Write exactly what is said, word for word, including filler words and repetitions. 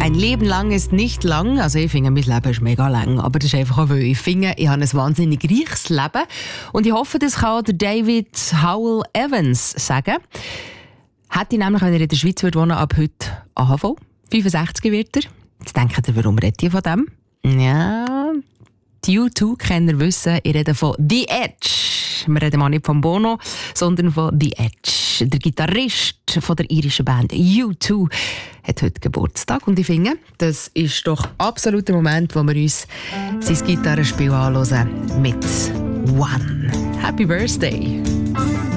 Ein Leben lang ist nicht lang. Also ich finde, mein Leben ist mega lang. Aber das ist einfach auch, weil ich finde, ich habe ein wahnsinnig reiches Leben. Und ich hoffe, das kann der David Howell Evans sagen. Hätte ich nämlich, wenn er in der Schweiz wohnen würde, ab heute A H V. fünfundsechzig wird er. Jetzt denkt ihr, warum redet ihr von dem? Ja, die U zwei Kenner wissen, ich rede von The Edge. Wir reden mal nicht von Bono, sondern von The Edge. Der Gitarrist von der irischen Band U zwei hat heute Geburtstag. Und ich finde, das ist doch absolut der Moment, wo wir uns sein Gitarrenspiel anhören mit One. Happy Birthday!